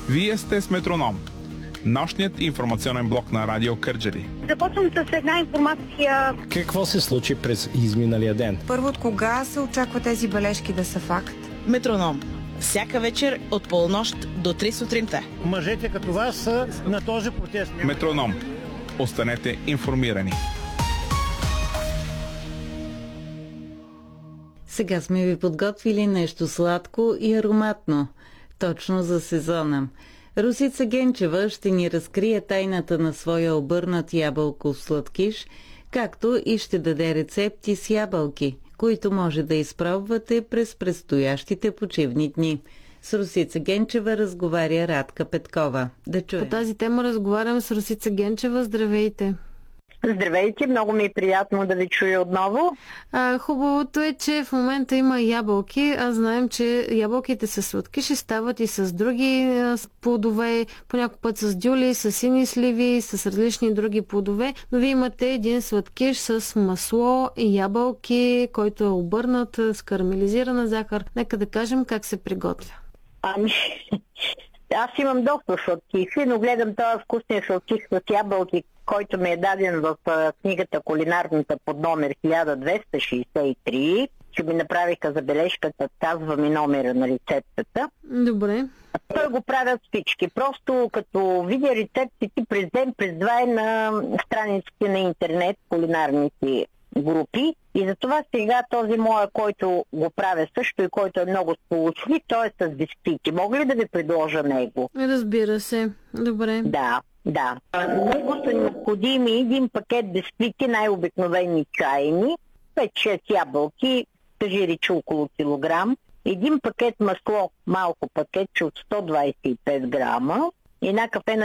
Вие сте с Метроном, нощният информационен блок на Радио Кърджали. Започвам с една информация. Какво се случи през изминалия ден? Първо, от кога се очаква тези бележки да са факт? Метроном. Всяка вечер от полунощ до 3 сутринта. Мъжете като вас са на този протест. Метроном. Останете информирани. Сега сме ви подготвили нещо сладко и ароматно, точно за сезона. Росица Генчева ще ни разкрие тайната на своя обърнат ябълков сладкиш, както и ще даде рецепти с ябълки, които може да изпробвате през предстоящите почивни дни. С Росица Генчева разговаря Радка Петкова. Да чуем. По тази тема разговарям с Росица Генчева. Здравейте! Здравейте, много ми е приятно да ви чуя отново. Хубавото е, че в момента има ябълки. Аз знаем, че ябълките са сладки, ще стават и с други плодове, понякога път с дюли, с сини сливи, с различни други плодове, но вие имате един сладкиш с масло и ябълки, който е обърнат с карамелизирана захар. Нека да кажем как се приготвя. Аз имам доста сладкиши, но гледам този вкусния сладкиш с ябълки, който ми е даден в книгата Кулинарната под номер 1263, че ми направиха забележката, казва ми номера на рецептата. Добре. Той го правят всички. Просто като видя рецептите през ден, през два е на страниците на интернет, кулинарните групи. И затова сега този моя, който го правя също и който е много сполучлив, той е с бисквити. Мога ли да ви предложа него? Разбира се. Добре. Да. Него са необходими един пакет бисквити, най-обикновени чайни, 5-6 ябълки, кажи речи около килограм, един пакет масло, малко пакетче от 125 грама, една кафена